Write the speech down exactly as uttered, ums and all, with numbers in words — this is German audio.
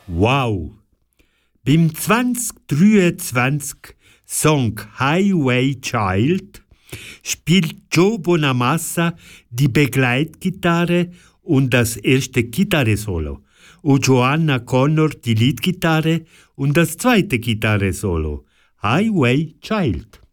Wow! Beim zwanzig dreiundzwanzig Song Highway Child spielt Joe Bonamassa die Begleitgitarre und das erste Gitarre-Solo und Joanna Connor die Leadgitarre und das zweite Gitarre-Solo. Highway Child.